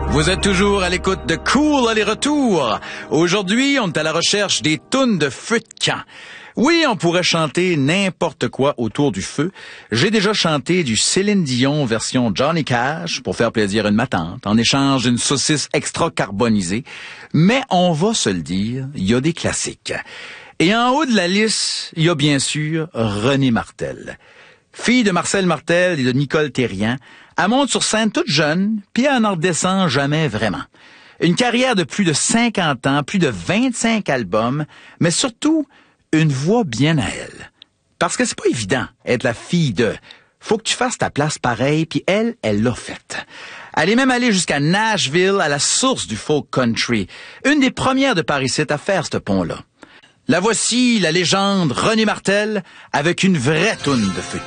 Vous êtes toujours à l'écoute de Cool aller-retour. Aujourd'hui, on est à la recherche des tunes de feu de camp. Oui, on pourrait chanter n'importe quoi autour du feu. J'ai déjà chanté du Céline Dion version Johnny Cash pour faire plaisir à une matante, en échange d'une saucisse extra carbonisée. Mais on va se le dire, il y a des classiques. Et en haut de la liste, il y a bien sûr Renée Martel. Fille de Marcel Martel et de Nicole Thérian, elle monte sur scène toute jeune, puis elle n'en redescend jamais vraiment. Une carrière de plus de 50 ans, plus de 25 albums, mais surtout une voix bien à elle. Parce que c'est pas évident être la fille de... Faut que tu fasses ta place pareil, puis elle l'a faite. Elle est même allée jusqu'à Nashville, à la source du folk country, une des premières de Paris-Site à faire ce pont-là. La voici, la légende Renée Martel, avec une vraie toune de feu de